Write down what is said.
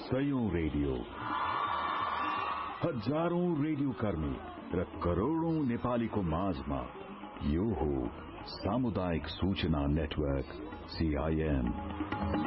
सयौं radio, हजारौं radio कर्मी र करोड़ौं नेपालीको माझमा यो हो सामुदायिक सूचना नेटवर्क CIM।